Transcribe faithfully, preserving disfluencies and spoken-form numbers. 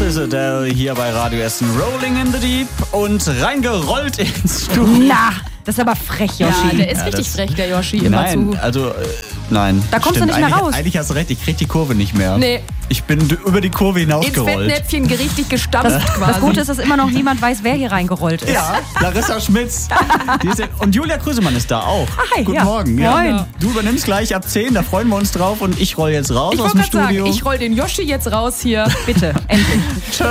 ist Adele hier bei Radio Essen. Rolling in the Deep und reingerollt ins Studio. Na, das ist aber frech, Yoshi. Ja, der ist Ja, richtig das- frech, der Yoshi, immer Nein, zu. also, äh, nein. Da kommst du nicht mehr eigentlich, raus. Eigentlich hast du recht, ich krieg die Kurve nicht mehr. Nee. Ich bin d- über die Kurve Ins hinausgerollt. Fettnäpfchen richtig gestampft quasi. Das Gute ist, dass immer noch niemand weiß, wer hier reingerollt ist. Ja, Larissa Schmitz. Die ist ja, und Julia Krüsemann ist da auch. Hi, Guten ja. Morgen. Moin. Du übernimmst gleich ab zehn, da freuen wir uns drauf. Und ich roll jetzt raus Ich aus wollte dem gerade sagen, Studio. ich roll den Yoshi jetzt raus hier. Bitte, endlich. Tschö.